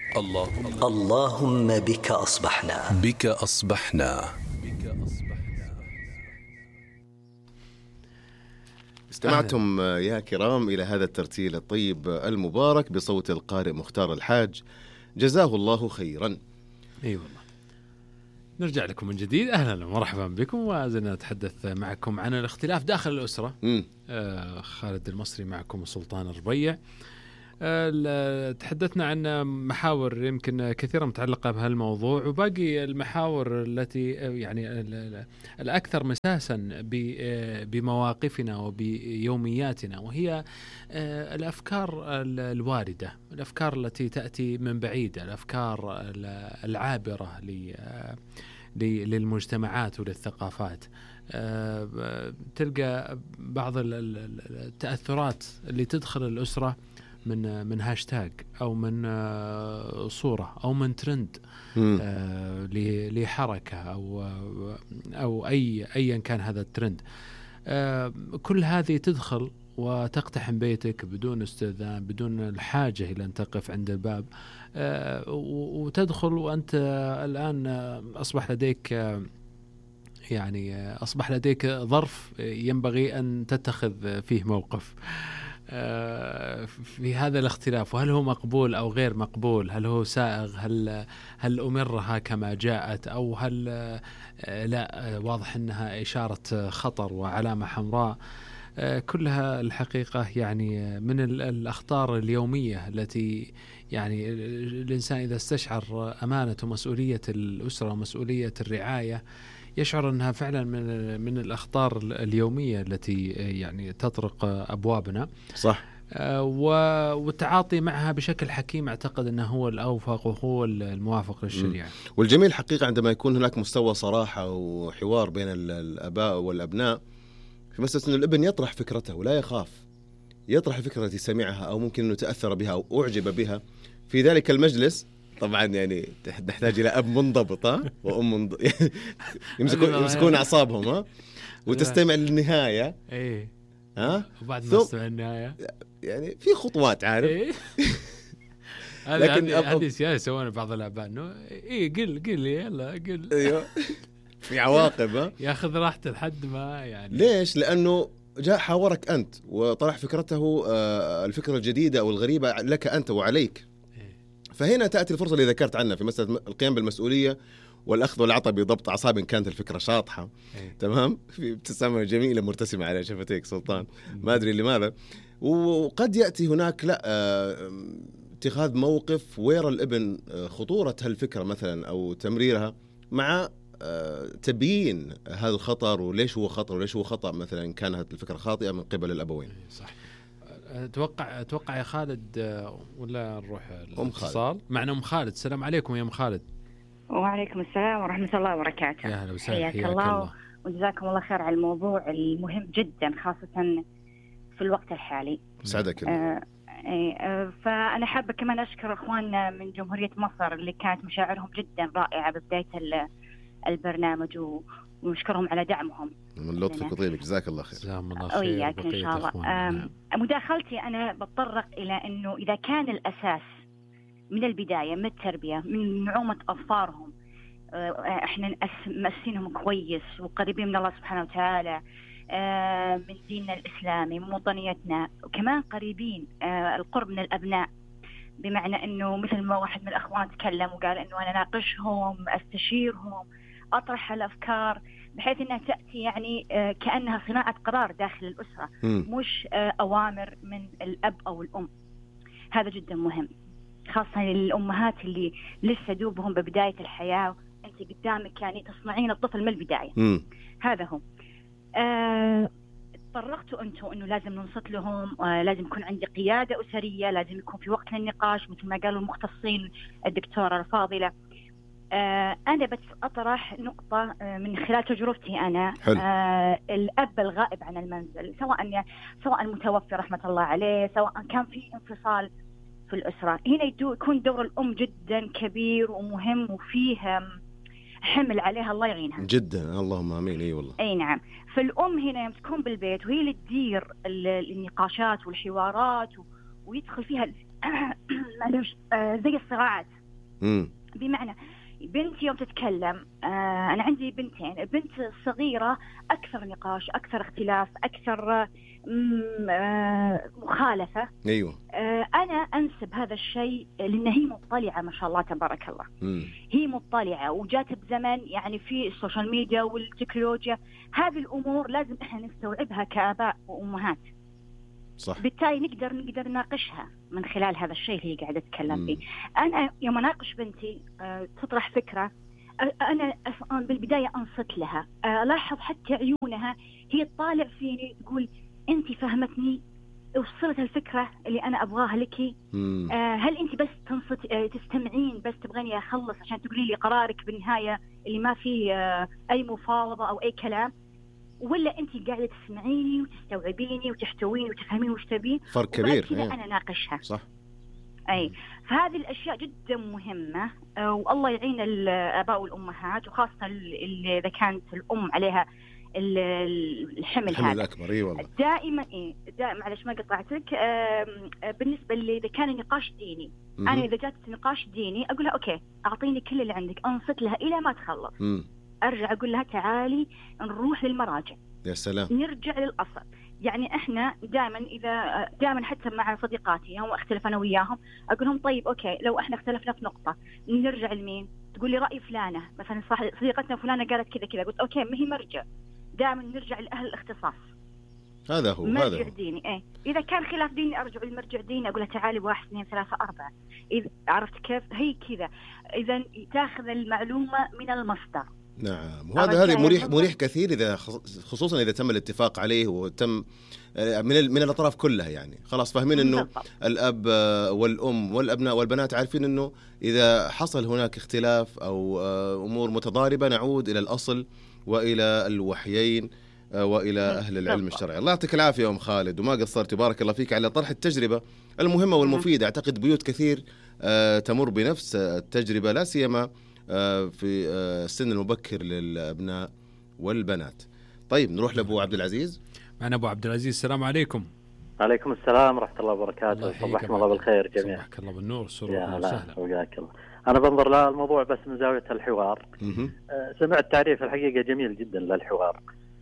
اللهم بك أصبحنا. بك أصبحنا. استمعتم يا كرام إلى هذا الترتيل الطيب المبارك بصوت القارئ مختار الحاج، جزاه الله خيرا. اي والله. نرجع لكم من جديد، اهلا ومرحبا بكم، وزلنا نتحدث معكم عن الاختلاف داخل الاسره. خالد المصري معكم وسلطان الربيع. تحدثنا عن محاور يمكن كثيرا متعلقه بهالموضوع، وباقي المحاور التي يعني الاكثر مساسا بمواقفنا وبيومياتنا، وهي الافكار الوارده، الافكار التي تاتي من بعيد، الافكار العابره للمجتمعات وللثقافات. تلقى بعض التأثرات اللي تدخل الأسرة من هاشتاج أو من صورة أو من ترند لحركة أو أيا كان هذا الترند. كل هذه تدخل وتقتحم بيتك بدون استئذان، بدون الحاجة إلى أن تقف عند الباب، وتدخل وأنت الآن أصبح لديك ظرف ينبغي أن تتخذ فيه موقف في هذا الاختلاف، وهل هو مقبول أو غير مقبول، هل هو سائغ، هل أمرها كما جاءت، أو هل لا واضح أنها إشارة خطر وعلامة حمراء. كلها الحقيقة يعني من الأخطار اليومية التي يعني الإنسان إذا استشعر أمانة ومسؤولية الأسرة ومسؤولية الرعاية يشعر أنها فعلا من الأخطار اليومية التي يعني تطرق أبوابنا. صح. والتعاطي معها بشكل حكيم أعتقد أنه هو الأوفق وهو الموافق للشريعة. والجميل حقيقة عندما يكون هناك مستوى صراحة وحوار بين الآباء والأبناء في مسألة أن الابن يطرح فكرته ولا يخاف، يطرح الفكرة التي سمعها أو ممكن أنه تأثر بها أو أعجب بها في ذلك المجلس. طبعا يعني نحتاج إلى أب منضبط وأم يمسكون أعصابهم وتستمع للنهاية. وبعد ما تستمع النهاية يعني في خطوات، عارف. لكن هذه سياسة يسوونها بعض الآباء، إنه قل يلا قل. أيوه في عواقب ياخذ راحته لحد ما يعني. ليش؟ لأنه جاء حاورك أنت وطرح فكرته، الفكرة الجديدة أو الغريبة لك أنت وعليك. فهنا تأتي الفرصة اللي ذكرت عنها في مسألة القيام بالمسؤولية والأخذ والعطاء بضبط أعصاب إن كانت الفكرة شاطحة. تمام. في ابتسامة جميلة مرتسمة على شفتيك سلطان، ما أدري لماذا. وقد يأتي هناك اتخاذ موقف ويرى الابن خطورة هالفكرة مثلا أو تمريرها، مع تبيين هذا الخطر وليش هو خطر وليش هو خطأ مثلا كانت الفكرة خاطئة من قبل الأبوين. صح. أتوقع يا خالد، ولا نروح الاتصال معنا أم خالد. السلام عليكم يا أم خالد. وعليكم السلام ورحمة الله وبركاته. يا هلا وسهلا، حياك الله وجزاكم الله خير على الموضوع المهم جدا خاصة في الوقت الحالي. سعدك. فأنا حابة كمان أشكر أخواننا من جمهورية مصر اللي كانت مشاعرهم جدا رائعة ببداية البرنامج، ونشكرهم على دعمهم. من لطفك وطيبك، جزاك الله خير. جزاهم الله خير. وياك إن شاء الله. مداخلتي أنا بتطرق إلى أنه إذا كان الأساس من البداية من التربية من نعومة أظفارهم، إحنا مأسينهم كويس وقريبين من الله سبحانه وتعالى، من ديننا الإسلامي، من وطنيتنا، وكمان قريبين القرب من الأبناء، بمعنى أنه مثل ما واحد من الأخوان تكلم وقال أنه أنا ناقشهم، أستشيرهم، أطرح الأفكار بحيث أنها تأتي يعني كأنها صناعة قرار داخل الأسرة، مش أوامر من الأب أو الأم. هذا جدا مهم خاصة للأمهات اللي لسه دوبهم ببداية الحياة، أنت قدامك يعني تصنعين الطفل من البداية. هذا هو. تطرقتوا أنتوا أنه لازم ننصت لهم، لازم يكون عندي قيادة أسرية، لازم يكون في وقت للنقاش مثل ما قالوا المختصين الدكتورة الفاضلة. أنا بس أطرح نقطة من خلال تجربتي أنا. الأب الغائب عن المنزل، سواء متوفي رحمة الله عليه، سواء كان في انفصال في الأسرة، هنا يكون دور الأم جدا كبير ومهم، وفيه حمل عليها الله يعينها جدا. اللهم آمين. أي والله. أي نعم. فالأم هنا يوم تكون بالبيت وهي اللي تدير النقاشات والحوارات ويدخل فيها زي الصراعات بمعنى بنتي يوم تتكلم، أنا عندي بنتين، البنت الصغيرة أكثر نقاش، أكثر اختلاف، أكثر مخالفة. أيوة. أنا أنسب هذا الشيء لأن هي مطلعة ما شاء الله تبارك الله. هي مطلعة وجات بزمن يعني في السوشيال ميديا والتكنولوجيا، هذه الأمور لازم إحنا نستوعبها كآباء وأمهات. صح. بالتالي نقدر نناقشها من خلال هذا الشيء اللي قاعدة أتكلم فيه. أنا يوم أناقش بنتي تطرح فكرة، أنا بالبداية أنصت لها، ألاحظ حتى عيونها هي تطالع فيني تقول أنت فهمتني، وصلت الفكرة اللي أنا أبغاها لك. هل أنت بس تستمعين بس تبغيني أخلص عشان تقولي لي قرارك بالنهاية اللي ما فيه أي مفاوضة أو أي كلام، ولا أنت قاعدة تسمعيني وتستوعبيني وتحتويني وتفهمين وش تبين؟ فرق كبير. كذا أنا ناقشها. صح. أي، فهذه الأشياء جدا مهمة، والله يعين الآباء والأمهات، وخاصة إذا كانت الأم عليها الحمل هذا الأكبر. إيه والله. دائما معلش ما قطعتك. بالنسبة إذا كان نقاش ديني، أنا إذا جات نقاش ديني أقول لها أوكي أعطيني كل اللي عندك، أنصت لها إلى ما تخلص. أرجع أقول لها تعالي نروح للمراجع. يا سلام. نرجع للأصل. يعني إحنا دائما حتى مع صديقاتي يوم أختلف أنا وياهم أقول لهم طيب أوكي لو إحنا اختلفنا في نقطة نرجع لمين؟ تقول لي رأي فلانة مثلا، صديقتنا فلانة قالت كذا كذا، قلت أوكي ما هي مرجع، دائما نرجع لأهل الاختصاص. هذا هو مرجع ديني. إيه، إذا كان خلاف ديني أرجع للمرجع ديني، أقول له تعالي 1 2 3 4. إذا عرفت كيف هي كذا، إذا تأخذ المعلومة من المصدر. نعم. وهذا مريح كثير، إذا خصوصا إذا تم الاتفاق عليه وتم من الأطراف كلها، يعني خلاص فاهمين إنه الأب والأم والأبناء والبنات عارفين إنه إذا حصل هناك اختلاف أو أمور متضاربة نعود إلى الأصل وإلى الوحيين وإلى أهل العلم الشرعي. الله يعطيك العافية يا أم خالد، وما قصرت، بارك الله فيك على طرح التجربة المهمة والمفيدة. أعتقد بيوت كثير تمر بنفس التجربة، لا سيما في السن المبكر للأبناء والبنات. طيب نروح لأبو عبد العزيز. معنا أبو عبد العزيز، السلام عليكم. عليكم السلام ورحمة الله وبركاته. صباحكم الله بالخير جميعا. صباحك الله بالنور، سرور وسهلا. وياك الله. أنا بنظر للموضوع بس من زاوية الحوار. سمعت تعريف الحقيقة جميل جدا للحوار،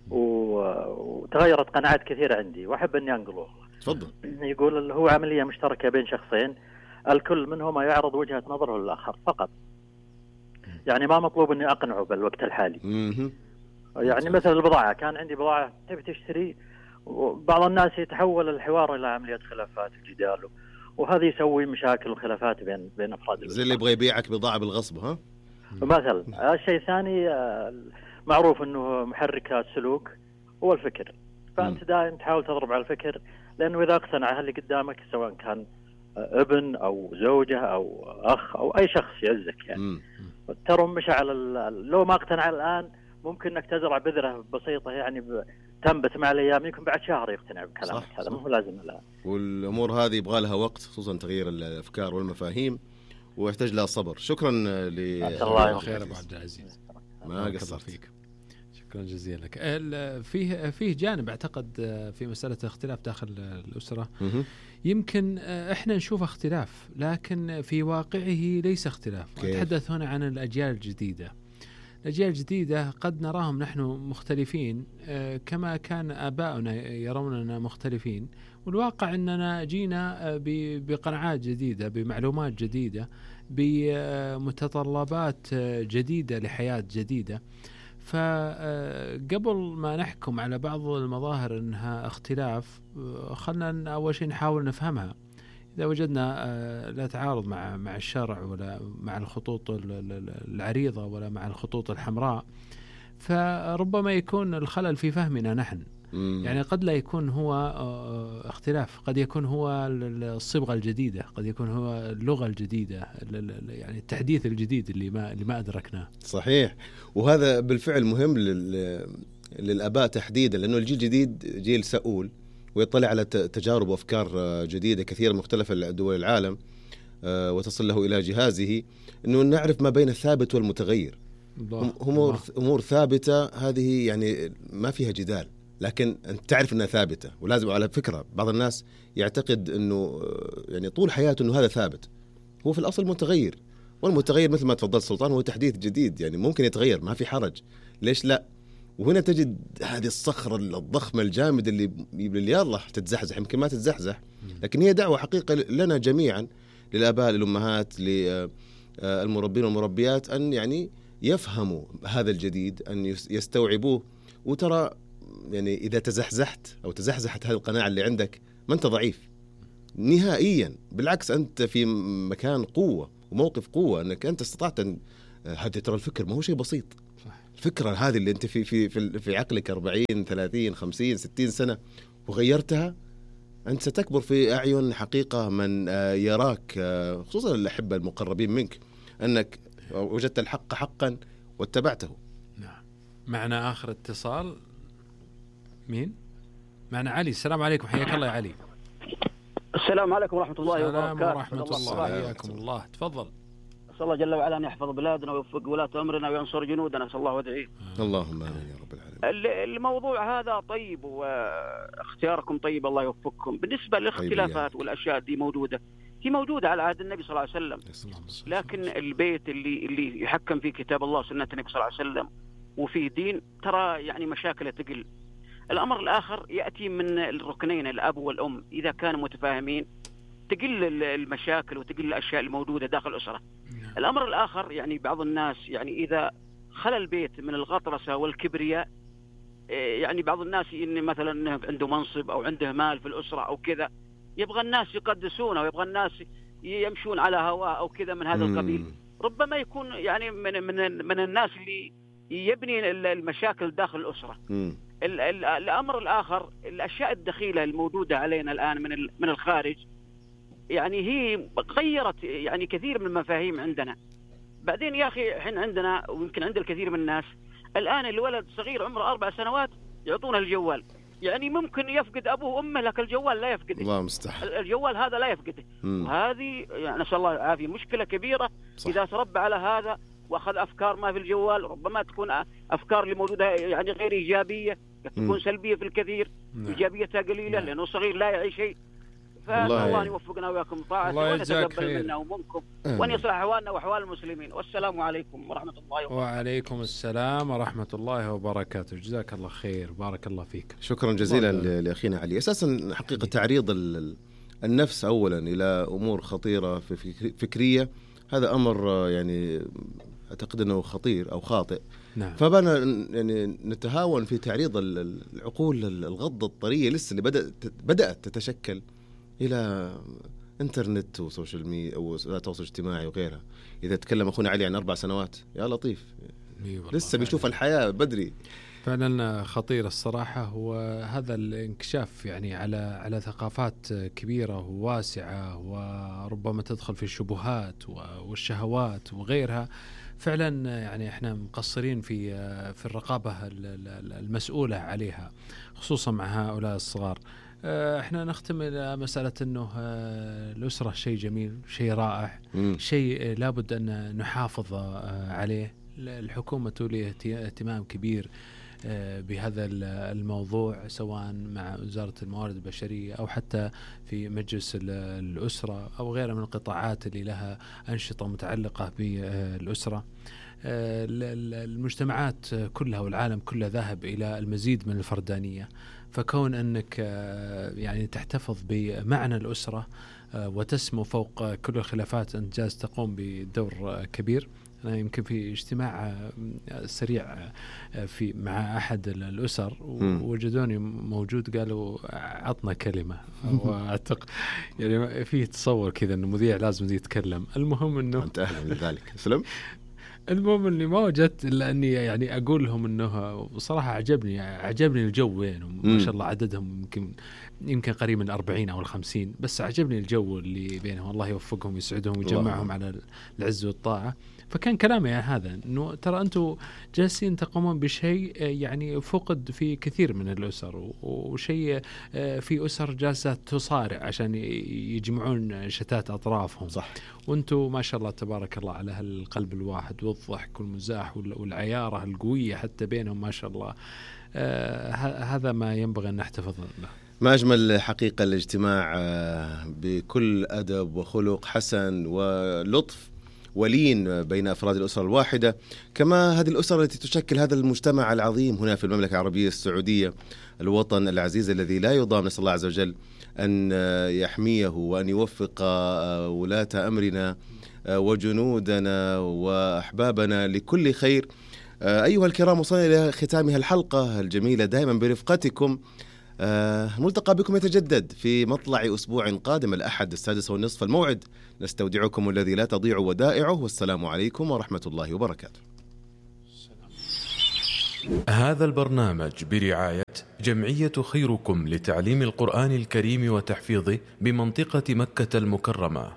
وتغيرت قناعات كثيرة عندي وأحب أني أنقله. تفضل. يقول هو عملية مشتركة بين شخصين، الكل منهما يعرض وجهة نظره للآخر فقط، يعني ما مطلوب أني أقنعه بالوقت الحالي. يعني مثل البضاعة، كان عندي بضاعة تبي تشتري، وبعض الناس يتحول الحوار إلى عملية خلافات وجدال، وهذا يسوي مشاكل وخلافات بين أفراد زي اللي يبغى يبيعك بضاعة بالغصب. ها مثلا. الشيء الثاني معروف أنه محرك السلوك هو الفكر، فأنت دائما تحاول تضرب على الفكر، لأنه إذا اقتنع اللي قدامك سواء كان ابن أو زوجة أو أخ أو أي شخص يعزك، يعني ترى مش على لو ما اقتنع الآن ممكن انك تزرع بذرة بسيطة يعني تنبت مع الايام، يمكن بعد شهر يقتنع بكلامك. هذا مو لازم الآن. والامور هذه يبغى لها وقت، خصوصا تغيير الافكار والمفاهيم، ويحتاج لها صبر. شكرا الله خير ابو عبد العزيز، ما قصرت فيك. شكرا جزيلا لك. فيه جانب اعتقد في مسألة اختلاف داخل الأسرة، يمكن احنا نشوف اختلاف لكن في واقعه ليس اختلاف. نتحدث هنا عن الأجيال الجديدة. الأجيال الجديدة قد نراهم نحن مختلفين كما كان آباؤنا يروننا مختلفين، والواقع أننا جينا بقناعات جديدة، بمعلومات جديدة، بمتطلبات جديدة لحياة جديدة. فقبل ما نحكم على بعض المظاهر أنها اختلاف، خلنا أول شيء نحاول نفهمها. إذا وجدنا لا تعارض مع الشرع ولا مع الخطوط العريضة ولا مع الخطوط الحمراء، فربما يكون الخلل في فهمنا نحن. يعني قد لا يكون هو اختلاف، قد يكون هو الصبغة الجديدة، قد يكون هو اللغة الجديدة، يعني التحديث الجديد اللي ما أدركناه. صحيح. وهذا بالفعل مهم للآباء تحديدا، لأنه الجيل الجديد جيل سؤول ويطلع على تجارب وأفكار جديدة كثيرة مختلفة دول العالم، وتصل له إلى جهازه، أنه نعرف ما بين الثابت والمتغير. أمور ثابتة هذه يعني ما فيها جدال، لكن أنت تعرف أنها ثابتة. ولازم، على فكرة بعض الناس يعتقد أنه يعني طول حياته أنه هذا ثابت، هو في الأصل متغير، والمتغير مثل ما تفضل سلطان هو تحديث جديد، يعني ممكن يتغير، ما في حرج، ليش لا؟ وهنا تجد هذه الصخرة الضخمة الجامدة اللي يلا تتزحزح، يمكن ما تتزحزح، لكن هي دعوة حقيقة لنا جميعا، للآباء للأمهات للمربين والمربيات، أن يعني يفهموا هذا الجديد، أن يستوعبوه. وترى يعني إذا تزحزحت أو تزحزحت هذه القناعة اللي عندك، ما أنت ضعيف نهائيا، بالعكس أنت في مكان قوة وموقف قوة، أنك أنت استطعت أن هذا ترى الفكر ما هو شيء بسيط. الفكرة هذه اللي أنت في عقلك 40 30 50 60 سنة وغيرتها، أنت ستكبر في أعين حقيقة من يراك، خصوصا الأحبة المقربين منك، أنك وجدت الحق حقا واتبعته. نعم. معنا آخر اتصال. مين؟ معنا علي. السلام عليكم، حياك الله يا علي. السلام عليكم ورحمة الله وبركاته. السلام ورحمة الله، حياكم الله، تفضل. أسأل الله جل وعلا أن يحفظ بلادنا ويوفق ولاة أمرنا وينصر جنودنا، أسأل الله وادعيه. اللهم آمين يا رب العالمين. الموضوع هذا طيب واختياركم طيب، الله يوفقكم. بالنسبة للاختلافات والأشياء دي موجودة، هي موجودة على عهد النبي صلى الله عليه وسلم، لكن البيت اللي يحكم فيه كتاب الله وسنة النبي صلى الله عليه وسلم وفيه دين، ترى يعني مشاكل تقل. الأمر الآخر يأتي من الركنين، الأب والأم، إذا كانوا متفاهمين تقل المشاكل وتقل الأشياء الموجودة داخل الأسرة. الأمر الآخر يعني بعض الناس يعني إذا خلى البيت من الغطرسة والكبرياء، يعني بعض الناس إن مثلا عنده منصب أو عنده مال في الأسرة أو كذا، يبغى الناس يقدسونه ويبغى الناس يمشون على هواه أو كذا من هذا القبيل. ربما يكون يعني من الناس اللي يبني المشاكل داخل الأسرة. الأمر الآخر الأشياء الدخيلة الموجودة علينا الآن من الخارج، يعني هي غيرت يعني كثير من المفاهيم عندنا. بعدين يا أخي إحنا عندنا ويمكن عند الكثير من الناس الآن الولد صغير عمره 4 سنوات يعطونه الجوال، يعني ممكن يفقد أبوه وأمه لكن الجوال لا يفقده. الله مستحيل. الجوال هذا لا يفقده. وهذه يعني نسأل الله العافية مشكلة كبيرة. صح. إذا تربى على هذا وأخذ أفكار ما في الجوال، ربما تكون أفكار اللي موجودة يعني غير إيجابية، تكون سلبية في الكثير، إيجابيتها قليلة لأنه صغير لا يعي شيء. فالله يوفقنا وياكم طاعته ويتقبل منا ومنكم وأن يصلح أحوالنا وأحوال المسلمين. والسلام عليكم ورحمة الله وبركاته. وعليكم السلام ورحمة الله وبركاته. جزاك الله خير، بارك الله فيك. شكرا جزيلا لأخينا علي. أساسا حقيقة تعريض النفس أولا إلى أمور خطيرة فكرية، هذا أمر يعني أعتقد أنه خطير أو خاطئ. نعم. فبنا يعني نتهاون في تعريض العقول الغضة الطرية لسه اللي بدأت تتشكل إلى إنترنت وسوشيال ميديا ووسائل تواصل اجتماعي وغيرها. إذا تكلم أخونا علي عن 4 سنوات، يا لطيف لسه بيشوف الحياة بدري. فعلا خطير الصراحة. وهذا الانكشاف يعني على ثقافات كبيرة وواسعة، وربما تدخل في الشبهات والشهوات وغيرها. فعلا يعني احنا مقصرين في الرقابة المسؤولة عليها، خصوصا مع هؤلاء الصغار. احنا نختم الى مسألة انه الأسرة شيء جميل، شيء رائع، شيء لابد ان نحافظ عليه. الحكومة تولي اهتمام كبير بهذا الموضوع، سواء مع وزارة الموارد البشرية أو حتى في مجلس الأسرة أو غيرها من القطاعات اللي لها أنشطة متعلقة بالأسرة. المجتمعات كلها والعالم كله ذاهب إلى المزيد من الفردانية، فكون أنك يعني تحتفظ بمعنى الأسرة وتسمو فوق كل الخلافات، أنت جالس تقوم بدور كبير. أنا يمكن في اجتماع سريع مع أحد الأسر وجدوني موجود، قالوا عطنا كلمة، وأعتقد يعني فيه تصور كذا إنه مذيع لازم يتكلم. المهم إنه أنت أهلا لذلك. سلام. المهم إني ما وجدت إلا أني يعني أقول لهم إنه بصراحة عجبني الجو وين، ما شاء الله عددهم يمكن قريب من 40 أو 50، بس عجبني الجو اللي بينهم. الله يوفقهم ويسعدهم ويجمعهم على العز والطاعة. فكان كلامي يعني هذا، إنه ترى أنتم جالسين تقومون بشيء يعني فقد في كثير من الأسر، وشيء في أسر جالسة تصارع عشان يجمعون شتات أطرافهم. صح. وأنتم ما شاء الله تبارك الله على هالقلب الواحد والضحك والمزاح والعيارة القوية حتى بينهم، ما شاء الله. هذا ما ينبغي أن نحتفظ به. ما أجمل حقيقة الاجتماع بكل أدب وخلق حسن ولطف ولين بين أفراد الأسرة الواحدة، كما هذه الأسرة التي تشكل هذا المجتمع العظيم هنا في المملكة العربية السعودية، الوطن العزيز الذي لا يضام. نسأل الله عز وجل أن يحميه وأن يوفق ولاة أمرنا وجنودنا وأحبابنا لكل خير. أيها الكرام، وصلنا إلى ختامها الحلقة الجميلة دائما برفقتكم. الملتقى بكم يتجدد في مطلع أسبوع قادم الأحد 6:30 الموعد. نستودعكم الذي لا تضيع ودائعه، والسلام عليكم ورحمة الله وبركاته. هذا البرنامج برعاية جمعية خيركم لتعليم القرآن الكريم وتحفيظه بمنطقة مكة المكرمة.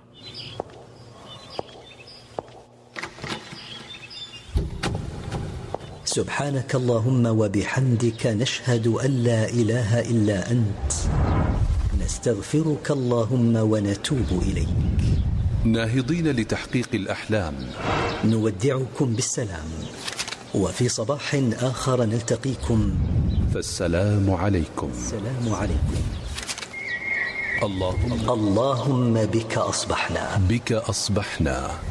سبحانك اللهم وبحمدك، نشهد أن لا إله إلا أنت، نستغفرك اللهم ونتوب إليك. ناهضين لتحقيق الأحلام، نودعكم بالسلام، وفي صباح آخر نلتقيكم، فالسلام عليكم. السلام عليكم. اللهم بك أصبحنا. بك أصبحنا.